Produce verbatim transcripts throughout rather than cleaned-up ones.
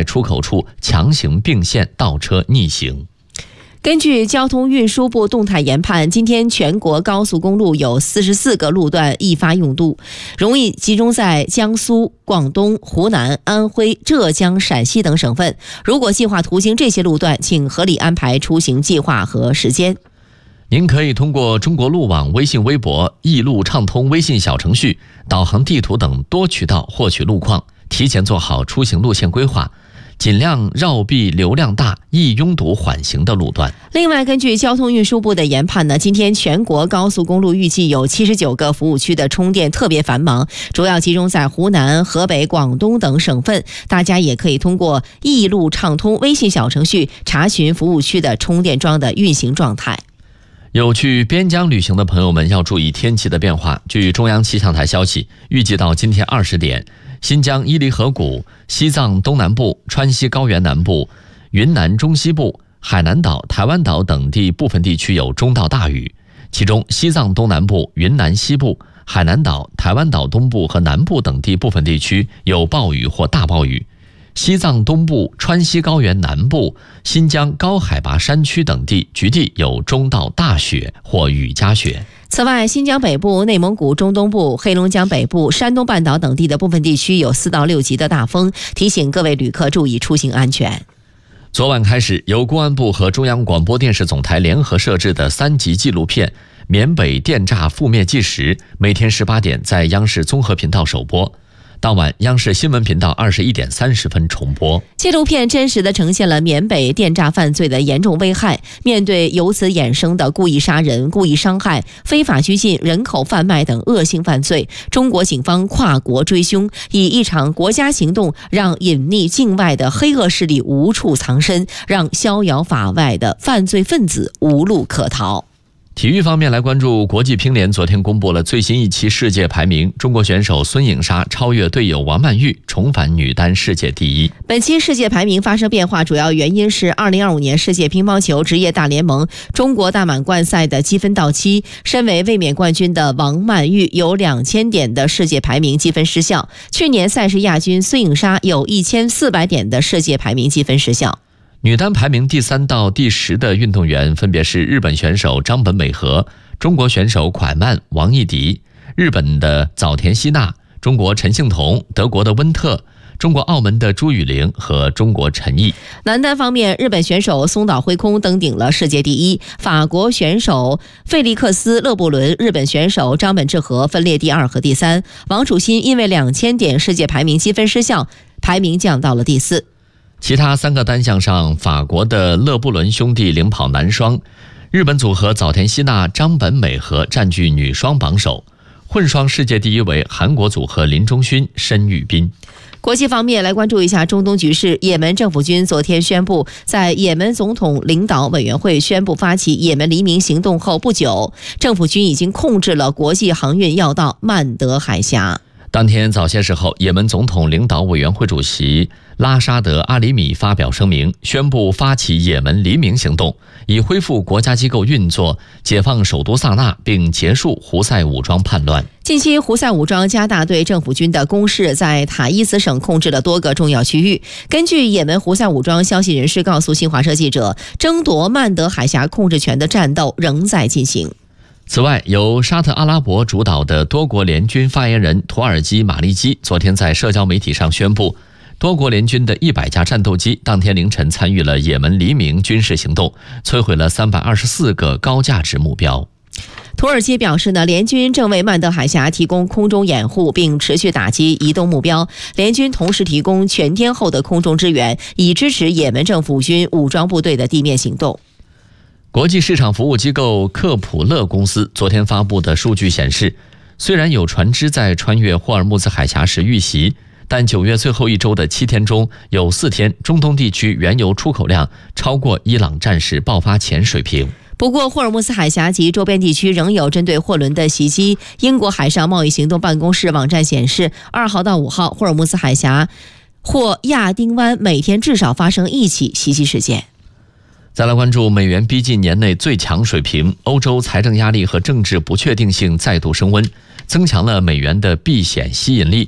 出口处强行并线倒车逆行。 根据交通运输部动态研判，今天全国高速公路有四十四个路段易发用度，容易集中在江苏、广东、湖南、安徽、浙江、陕西等省份。如果计划途经这些路段，请合理安排出行计划和时间。 您可以通过中国路网、微信、微博、易路畅通微信小程序、导航地图等多渠道获取路况，提前做好出行路线规划，尽量绕避流量大、易拥堵缓行的路段。 另外，根据交通运输部的研判呢，今天全国高速公路预计有七十九个服务区的充电特别繁忙，主要集中在湖南、河北、广东等省份。大家也可以通过易路畅通微信小程序查询服务区的充电桩的运行状态。 有去边疆旅行的朋友们要注意天气的变化。据中央气象台消息，预计到今天二十点，新疆伊犁河谷、西藏东南部、川西高原南部、云南中西部、海南岛、台湾岛等地部分地区有中到大雨，其中西藏东南部、云南西部、海南岛、台湾岛东部和南部等地部分地区有暴雨或大暴雨。西藏东部、川西高原南部、新疆高海拔山区等地局地有中到大雪或雨夹雪。 此外，新疆北部、内蒙古中东部、黑龙江北部、山东半岛等地的部分地区有四到六级的大风，提醒各位旅客注意出行安全。 昨晚开始，由公安部和中央广播电视总台联合摄制的三集纪录片《缅北电诈覆灭纪实》，每天十八点在央视综合频道首播。当晚，央视新闻频道二十一点三十分重播。 纪录片真实地呈现了缅北电诈犯罪的严重危害。面对由此衍生的故意杀人、故意伤害、非法拘禁、人口贩卖等恶性犯罪，中国警方跨国追凶，以一场国家行动让隐匿境外的黑恶势力无处藏身，让逍遥法外的犯罪分子无路可逃。 体育方面来关注国际乒联，昨天公布了最新一期世界排名，中国选手孙颖莎超越队友王曼玉，重返女单世界第一。 本期世界排名发生变化，主要原因是二零二五年世界乒乓球职业大联盟中国大满贯赛的积分到期，身为卫冕冠军的王曼玉有两千点的世界排名积分失效，去年赛事亚军孙颖莎有一千四百点的世界排名积分失效。 女单排名第三到第十的运动员分别是日本选手张本美和、中国选手蒯曼、王艺迪、日本的早田希娜、中国陈幸同、德国的温特、中国澳门的朱雨玲和中国陈毅。 男单方面，日本选手松岛辉空登顶了世界第一，法国选手费利克斯·勒布伦、日本选手张本智和分列第二和第三。王楚钦因为两千点世界排名积分失效，排名降到了第四。 其他三个单项上，法国的勒布伦兄弟领跑男双，日本组合早田希娜、张本美和占据女双榜首，混双世界第一为韩国组合林中勋、申玉斌。 国际方面来关注一下中东局势，也门政府军昨天宣布，在也门总统领导委员会宣布发起也门黎明行动后不久，政府军已经控制了国际航运要道曼德海峡。 当天早些时候，也门总统领导委员会主席拉沙德·阿里米发表声明，宣布发起也门黎明行动，以恢复国家机构运作，解放首都萨那，并结束胡塞武装叛乱。 近期胡塞武装加大对政府军的攻势，在塔伊斯省控制了多个重要区域。根据也门胡塞武装消息人士告诉新华社记者，争夺曼德海峡控制权的战斗仍在进行。 此外，由沙特阿拉伯主导的多国联军发言人土耳其马利基昨天在社交媒体上宣布，多国联军的一百架战斗机当天凌晨参与了也门黎明军事行动，摧毁了三百二十四个高价值目标。 土耳其表示呢，联军正为曼德海峡提供空中掩护，并持续打击移动目标。联军同时提供全天候的空中支援，以支持也门政府军武装部队的地面行动。 国际市场服务机构克普勒公司昨天发布的数据显示，虽然有船只在穿越霍尔木兹海峡时遇袭，但九月最后一周的七天中，有四天中东地区原油出口量超过伊朗战事爆发前水平。 不过，霍尔木兹海峡及周边地区仍有针对货轮的袭击。英国海上贸易行动办公室网站显示，二号到五号，霍尔木兹海峡或亚丁湾每天至少发生一起袭击事件。 再来关注美元逼近年内最强水平，欧洲财政压力和政治不确定性再度升温，增强了美元的避险吸引力。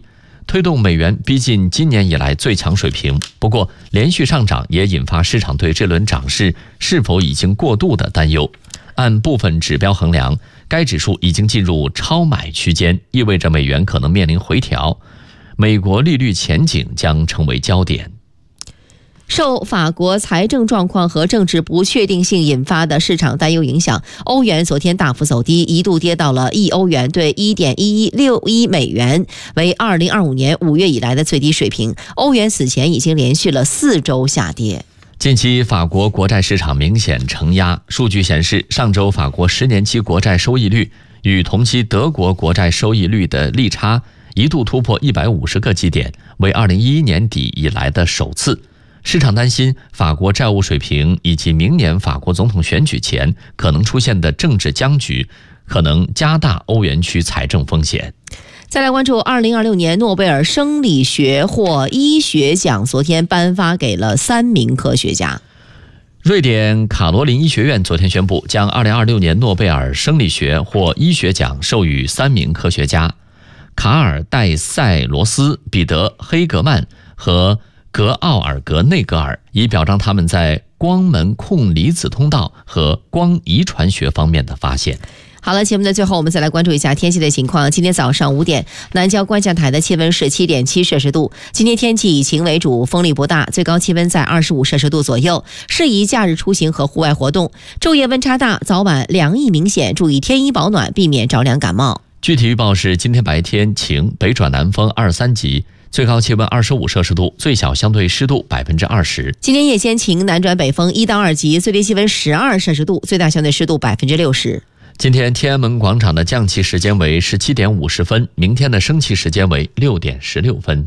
推动美元逼近今年以来最强水平。不过，连续上涨也引发市场对这轮涨势是否已经过度的担忧。按部分指标衡量，该指数已经进入超买区间，意味着美元可能面临回调。美国利率前景将成为焦点。 受法国财政状况和政治不确定性引发的市场担忧影响，欧元昨天大幅走低，一度跌到了一欧元兑 一点一一六一美元，为二零二五年五月以来的最低水平。欧元此前已经连续了四周下跌。 近期法国国债市场明显承压，数据显示，上周法国十年期国债收益率与同期德国国债收益率的利差一度突破一百五十个基点，为二零一一年底以来的首次。市场担心法国债务水平以及明年法国总统选举前可能出现的政治僵局，可能加大欧元区财政风险。 再来关注二零二六年诺贝尔生理学或医学奖，昨天颁发给了三名科学家。 瑞典卡罗琳医学院昨天宣布，将二零二六年诺贝尔生理学或医学奖授予三名科学家：卡尔戴塞罗斯、彼得黑格曼和格奥尔格内格尔，以表彰他们在光门控离子通道和光遗传学方面的发现。 好了，节目的最后我们再来关注一下天气的情况。今天早上五点，南郊观象台的气温是 七点七摄氏度。今天天气以晴为主，风力不大，最高气温在二十五摄氏度左右，适宜假日出行和户外活动。昼夜温差大，早晚凉意明显，注意添衣保暖，避免着凉感冒。 具体预报是：今天白天晴，北转南风二三级，最高气温二十五摄氏度，最小相对湿度百分之二十。 今天夜间晴，南转北风一到二级，最低气温十二摄氏度，最大相对湿度百分之六十。 今天天安门广场的降旗时间为十七点五十分，明天的升旗时间为六点十六分。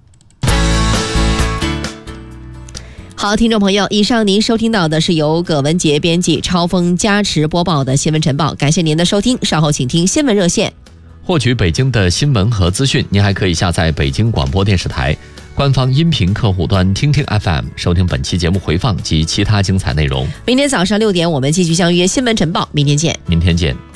好，听众朋友，以上您收听到的是由葛文杰编辑、超风加持播报的新闻晨报，感谢您的收听，稍后请听新闻热线。 获取北京的新闻和资讯，您还可以下载北京广播电视台官方音频客户端听听 F M， 收听本期节目回放及其他精彩内容。 明天早上六点，我们继续相约新闻晨报，明天见。 明天见。